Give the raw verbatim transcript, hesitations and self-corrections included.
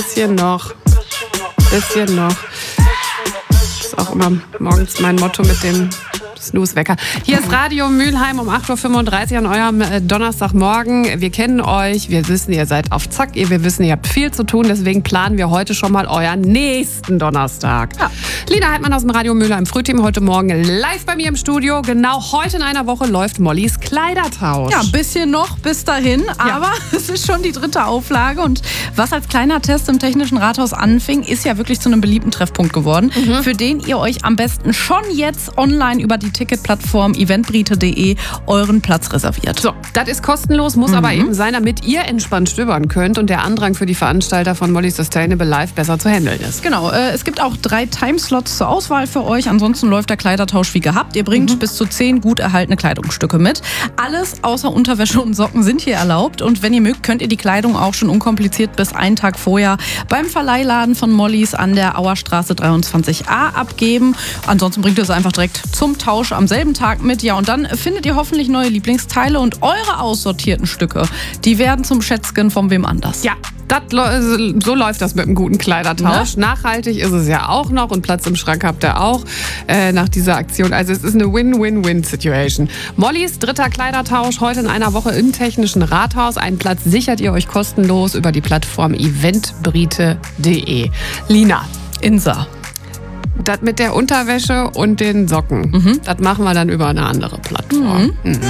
Bisschen noch. Bisschen noch. Das ist auch immer morgens mein Motto mit dem Snooze-Wecker. Hier ist Radio Mülheim um acht Uhr fünfunddreißig an eurem äh, Donnerstagmorgen. Wir kennen euch, wir wissen, ihr seid auf Zack, ihr, wir wissen, ihr habt viel zu tun, deswegen planen wir heute schon mal euren nächsten Donnerstag. Ja. Lina Heidmann aus dem Radio Mülheim Frühteam heute Morgen live bei mir im Studio. Genau heute in einer Woche läuft Mollys Kleidertausch. Ja, ein bisschen noch bis dahin, Ja. aber es ist schon die dritte Auflage und was als kleiner Test im Technischen Rathaus anfing, ist ja wirklich zu einem beliebten Treffpunkt geworden, Mhm. für den ihr euch am besten schon jetzt online über die Ticketplattform eventbrite punkt de euren Platz reserviert. So, das ist kostenlos, muss Mhm. aber eben sein, damit ihr entspannt stöbern könnt und der Andrang für die Veranstalter von Molly Sustainable Live besser zu handeln ist. Genau, äh, es gibt auch drei Timeslots zur Auswahl für euch. Ansonsten läuft der Kleidertausch wie gehabt. Ihr bringt bis zu zehn gut erhaltene Kleidungsstücke mit. Alles außer Unterwäsche und Socken sind hier erlaubt. Und wenn ihr mögt, könnt ihr die Kleidung auch schon unkompliziert bis einen Tag vorher beim Verleihladen von Mollys an der Auerstraße dreiundzwanzig a abgeben. Ansonsten bringt ihr es einfach direkt zum Tausch am selben Tag mit. Ja, und dann findet ihr hoffentlich neue Lieblingsteile und eure aussortierten Stücke, die werden zum Schätzchen von wem anders. Ja, das, so läuft das mit einem guten Kleidertausch. Ne? Nachhaltig ist es ja auch noch und Platz im Schrank habt ihr auch äh, nach dieser Aktion. Also es ist eine Win-Win-Win-Situation. Mollys dritter Kleidertausch heute in einer Woche im Technischen Rathaus. Einen Platz sichert ihr euch kostenlos über die Plattform eventbrite punkt de. Lina, Insa. das mit der Unterwäsche und den Socken, Mhm. das machen wir dann über eine andere Plattform. Mhm.